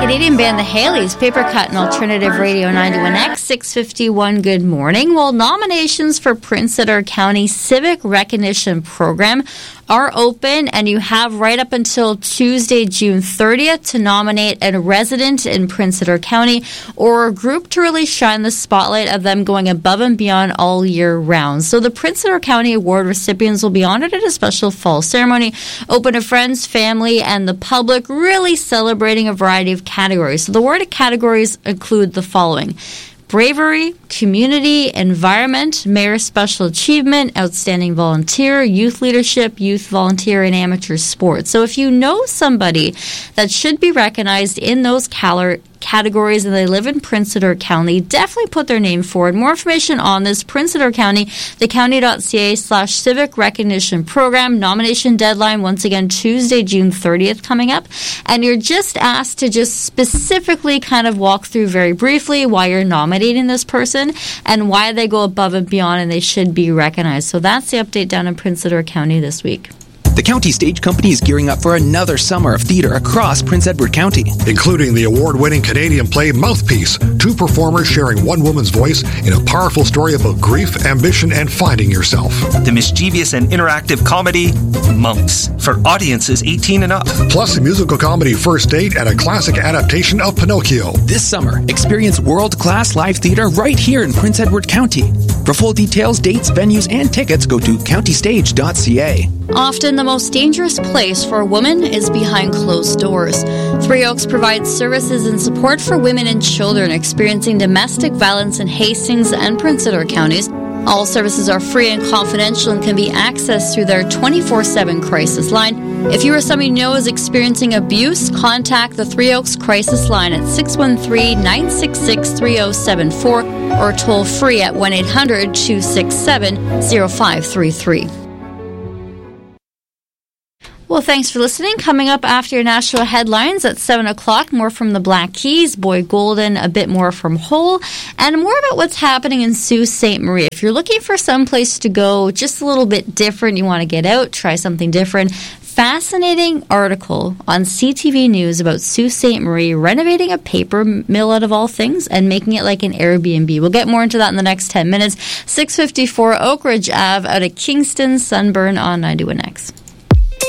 Canadian band The Haleys, Paper Cut and Alternative Radio 91X, 6:51. Good morning. Well, nominations for Prince Edward County Civic Recognition Program are open, and you have right up until Tuesday, June 30th to nominate a resident in Prince Edward County or a group to really shine the spotlight of them going above and beyond all year round. So the Prince Edward County Award recipients will be honored at a special fall ceremony open to friends, family, and the public, really celebrating a variety of categories. So the awarded categories include the following: bravery, community, environment, mayor special achievement, outstanding volunteer, youth leadership, youth volunteer, and amateur sports. So if you know somebody that should be recognized in those categories and they live in Prince Edward County, definitely put their name forward. More information on this, Prince Edward County, thecounty.ca/civic recognition program. Nomination deadline, once again, Tuesday, June 30th coming up. And you're just asked to just specifically kind of walk through very briefly why you're nominating this person and why they go above and beyond and they should be recognized. So that's the update down in Prince Edward County this week. The County Stage Company is gearing up for another summer of theatre across Prince Edward County, including the award-winning Canadian play Mouthpiece. Two performers sharing one woman's voice in a powerful story about grief, ambition, and finding yourself. The mischievous and interactive comedy Monks for audiences 18 and up. Plus a musical comedy First Date and a classic adaptation of Pinocchio. This summer, experience world-class live theatre right here in Prince Edward County. For full details, dates, venues, and tickets, go to countystage.ca. Often the most dangerous place for a woman is behind closed doors. Three Oaks provides services and support for women and children experiencing domestic violence in Hastings and Prince Edward counties. All services are free and confidential and can be accessed through their 24/7 crisis line. If you or somebody you know is experiencing abuse, contact the Three Oaks Crisis Line at 613-966-3074 or toll free at 1-800-267-0533. Well, thanks for listening. Coming up after your national headlines at 7 o'clock, more from the Black Keys, Boyd Golden, a bit more from Hull, and more about what's happening in Sault Ste. Marie. If you're looking for some place to go just a little bit different, you want to get out, try something different, fascinating article on CTV News about Sault Ste. Marie renovating a paper mill out of all things and making it like an Airbnb. We'll get more into that in the next 10 minutes. 654 Oak Ridge Ave out of Kingston, Sunburn on 91X.